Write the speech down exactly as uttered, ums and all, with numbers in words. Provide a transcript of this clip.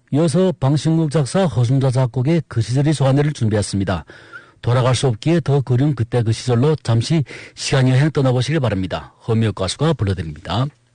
이어서 방신국 작사 허순자 작곡의 그 시절의 소환회를 준비했습니다. 돌아갈 수 없기에 더 그리운 그때 그 시절로 잠시 시간여행 떠나보시길 바랍니다. 허미역 가수가 불러드립니다.